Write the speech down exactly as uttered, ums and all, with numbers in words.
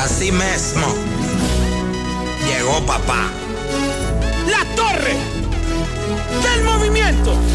Así mismo. Llegó papá. La torre del movimiento.